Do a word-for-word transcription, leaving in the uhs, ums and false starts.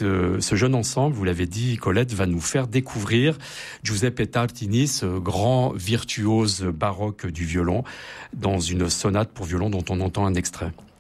euh, ce jeune ensemble, vous l'avez dit, Colette, va nous faire découvrir Giuseppe Tartini, ce grand virtuose baroque du violon, dans une sonate pour violon dont on entend un extrait.